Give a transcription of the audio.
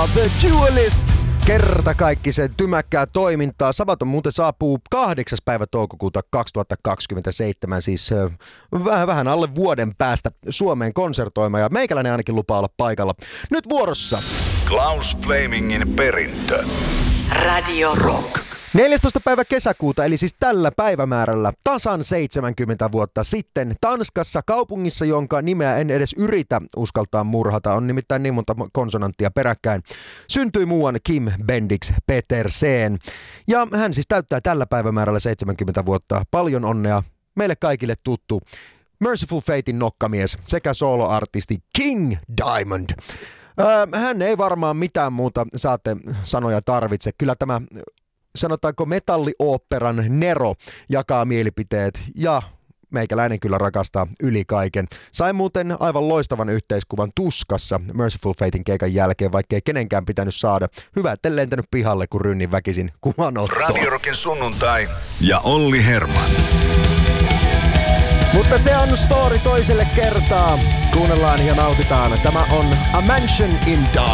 The Duelist. Kertakaikkisen tymäkkää toimintaa. Sabaton muuten saapuu 8. päivä toukokuuta 2027, siis vähän alle vuoden päästä Suomeen konsertoimaan, ja meikäläinen ainakin lupaa olla paikalla. Nyt vuorossa Klaus Flamingin perintö. Radio Rock. 14. päivä kesäkuuta, eli siis tällä päivämäärällä tasan 70 vuotta sitten Tanskassa, kaupungissa, jonka nimeä en edes yritä uskaltaa murhata, on nimittäin niin monta konsonanttia peräkkäin, syntyi muuan Kim Bendix Petersen. Ja hän siis täyttää tällä päivämäärällä 70 vuotta. Paljon onnea meille kaikille tuttu Mercyful Fatein nokkamies sekä soloartisti King Diamond. Hän ei varmaan mitään muuta saatte sanoja tarvitse. Kyllä tämä, sanotaanko, metallioopperan Nero jakaa mielipiteet, ja meikäläinen kyllä rakastaa yli kaiken. Sai muuten aivan loistavan yhteiskuvan Tuskassa Mercyful Fatein keikan jälkeen, vaikkei kenenkään pitänyt saada. Hyvä, etten lentänyt pihalle, kun rynnin väkisin kuvanottoon. Radio Rockin sunnuntai ja Olli Herman. Mutta se on story toiselle kertaa. Kuunnellaan ja nautitaan. Tämä on A Mansion in Dark.